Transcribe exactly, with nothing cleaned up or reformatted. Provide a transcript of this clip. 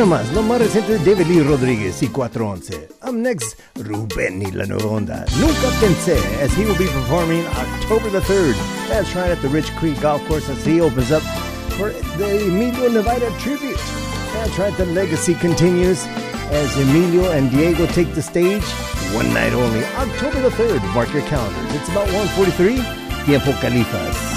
nomás, lo más reciente de David Lee Rodriguez y cuatro once. Up next, Ruben y la Nueva Onda. Nunca Pensé, as he will be performing October the third. That's right, at the Rich Creek Golf Course as he opens up for the Emilio Nevada tribute. That's right, the legacy continues as Emilio and Diego take the stage. One night only, October the third. Mark your calendars. It's about one forty-three. Tiempo Califas.